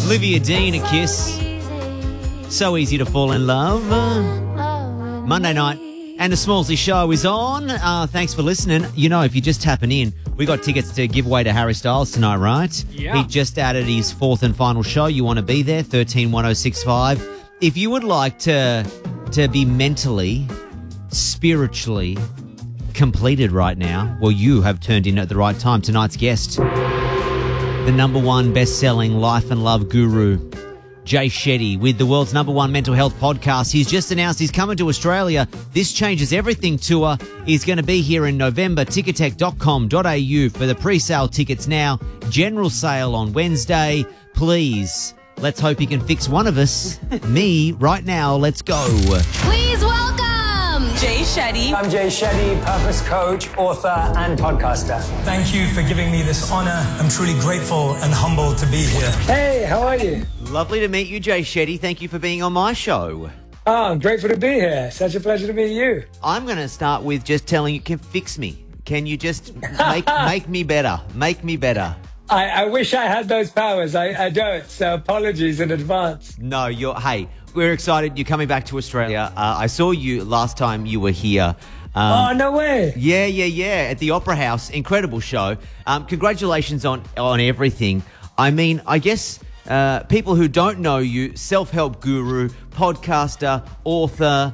Olivia Dean, A Kiss. So easy to fall in love. Monday night and the Smallsy Show is on. Thanks for listening. You know, if you're just tapping in, we got tickets to give away to Harry Styles tonight, right? Yeah. He just added his fourth and final show. You want to be there? 131065. If you would like to be mentally, spiritually completed right now, well, you have turned in at the right time. Tonight's guest, the number one best-selling life and love guru, Jay Shetty, with the world's number one mental health podcast. He's just announced he's coming to Australia. This Changes Everything tour is going to be here in November. Ticketek.com.au for the pre-sale tickets now. General sale on Wednesday. Please, let's hope he can fix one of us. Me, right now. Let's go. Please welcome Jay Shetty. I'm Jay Shetty, purpose coach, author, and podcaster. Thank you for giving me this honor. I'm truly grateful and humbled to be here. Hey, how are you? Lovely to meet you, Jay Shetty. Thank you for being on my show. Oh, I'm grateful to be here. Such a pleasure to meet you. I'm going to start with just telling you, can fix me. Can you just make me better? Make me better. I wish I had those powers. I don't, so apologies in advance. No, hey, we're excited. You're coming back to Australia. I saw you last time you were here. Oh, no way. Yeah, at the Opera House. Incredible show. Congratulations on everything. I mean, I guess people who don't know you, self-help guru, podcaster, author,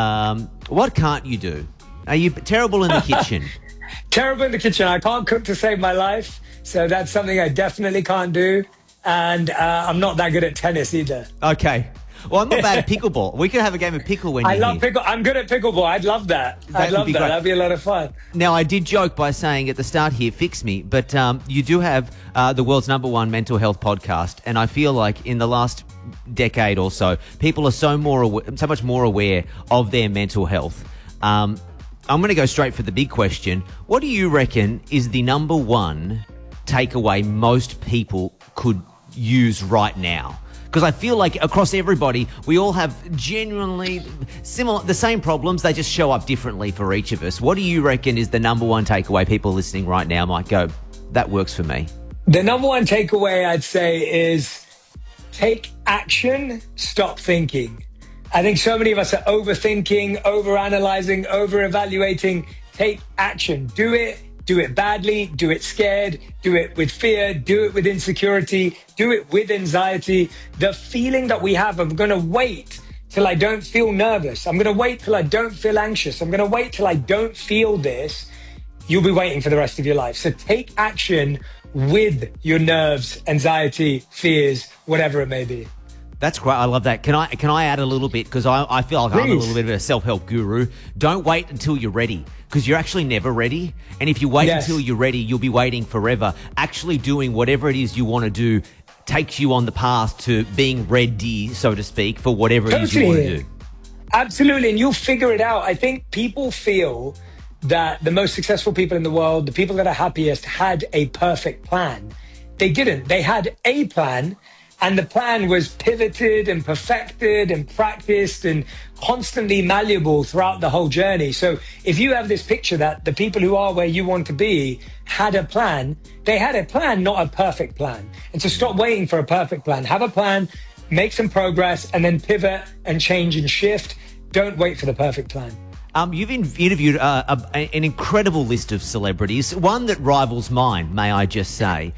what can't you do? Are you terrible in the kitchen? Terrible in the kitchen. I can't cook to save my life, so that's something I definitely can't do. And I'm not that good at tennis either. Okay. Well, I'm not bad at pickleball. We could have a game of pickle when you're here. I love pickle. I'm good at pickleball. I'd love that. I'd love that. Great. That'd be a lot of fun. Now, I did joke by saying at the start here, fix me, but you do have the world's number one mental health podcast, and I feel like in the last decade or so, people are so much more aware of their mental health. I'm going to go straight for the big question. What do you reckon is the number one takeaway most people could use right now? Because I feel like across everybody, we all have genuinely the same problems. They just show up differently for each of us. What do you reckon is the number one takeaway people listening right now might go, that works for me? The number one takeaway I'd say is take action, stop thinking. I think so many of us are overthinking, overanalyzing, over-evaluating. Take action. Do it. Do it badly, do it scared, do it with fear, do it with insecurity, do it with anxiety. The feeling that we have, I'm going to wait till I don't feel nervous. I'm going to wait till I don't feel anxious. I'm going to wait till I don't feel this. You'll be waiting for the rest of your life. So take action with your nerves, anxiety, fears, whatever it may be. That's great. I love that. Can I add a little bit? Because I feel like I'm a little bit of a self-help guru. Don't wait until you're ready, because you're actually never ready. And if you wait until you're ready, you'll be waiting forever. Actually doing whatever it is you want to do takes you on the path to being ready, so to speak, for whatever it is you want to do. Absolutely. And you'll figure it out. I think people feel that the most successful people in the world, the people that are happiest, had a perfect plan. They didn't. They had a plan. And the plan was pivoted and perfected and practiced and constantly malleable throughout the whole journey. So if you have this picture that the people who are where you want to be had a plan, they had a plan, not a perfect plan. And so stop waiting for a perfect plan. Have a plan, make some progress, and then pivot and change and shift. Don't wait for the perfect plan. You've interviewed an incredible list of celebrities, one that rivals mine, may I just say.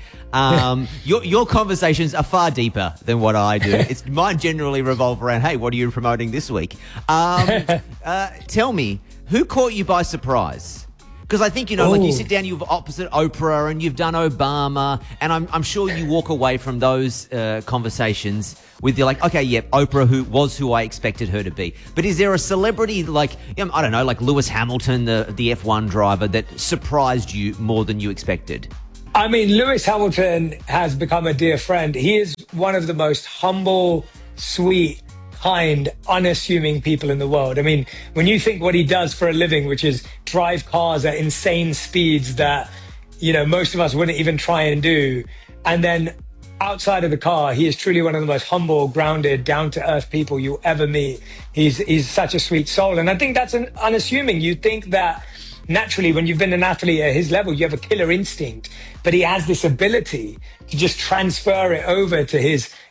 Your conversations are far deeper than what I do. Mine generally revolve around, hey, what are you promoting this week? Tell me, who caught you by surprise? Because I think, like you sit down, you've opposite Oprah and you've done Obama, and I'm sure you walk away from those conversations with you're like, okay, yeah, Oprah who I expected her to be. But is there a celebrity like, I don't know, like Lewis Hamilton, the F1 driver, that surprised you more than you expected? I mean, Lewis Hamilton has become a dear friend. He is one of the most humble, sweet, kind, unassuming people in the world. I mean, when you think what he does for a living, which is drive cars at insane speeds that, most of us wouldn't even try and do. And then outside of the car, he is truly one of the most humble, grounded, down-to-earth people you'll ever meet. He's such a sweet soul. And I think that's unassuming. You think that naturally, when you've been an athlete at his level, you have a killer instinct, but he has this ability to just transfer it over to his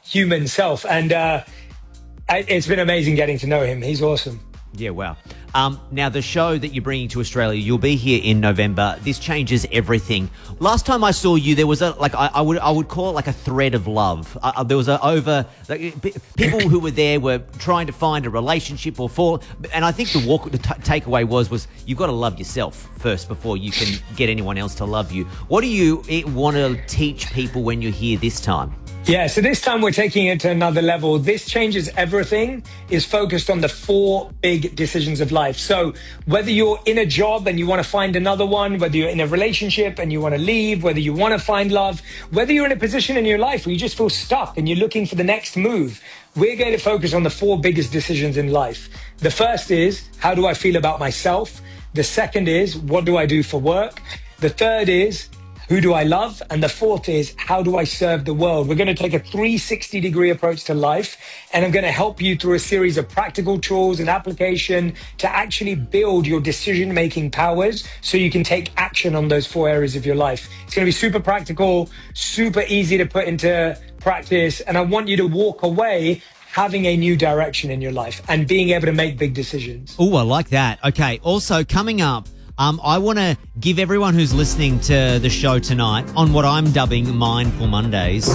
human self. And it's been amazing getting to know him. He's awesome. Yeah, wow. Now, the show that you're bringing to Australia, you'll be here in November. This changes everything. Last time I saw you, there was I would call it like a thread of love. There was people who were there were trying to find a relationship or fall. And I think the takeaway was you've got to love yourself first before you can get anyone else to love you. What do you want to teach people when you're here this time? Yeah, so this time we're taking it to another level. This changes everything is focused on the 4 big decisions of life. So whether you're in a job and you want to find another one, whether you're in a relationship and you want to leave, whether you want to find love, whether you're in a position in your life where you just feel stuck and you're looking for the next move, we're going to focus on the 4 biggest decisions in life. The first is, how do I feel about myself? The second is, what do I do for work? The third is, who do I love? And the fourth is, how do I serve the world? We're going to take a 360-degree approach to life, and I'm going to help you through a series of practical tools and application to actually build your decision-making powers so you can take action on those 4 areas of your life. It's going to be super practical, super easy to put into practice, and I want you to walk away having a new direction in your life and being able to make big decisions. Oh, I like that. Okay, also coming up, I want to give everyone who's listening to the show tonight on what I'm dubbing Mindful Mondays,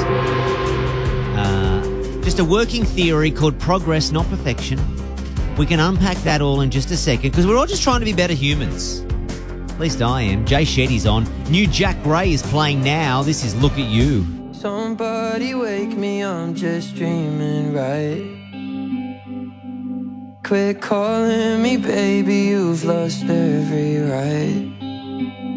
just a working theory called progress, not perfection. We can unpack that all in just a second because we're all just trying to be better humans. At least I am. Jay Shetty's on. New Jack Gray is playing now. This is Look at You. Somebody wake me, I'm just dreaming, right? Quit calling me baby, you've lost every right.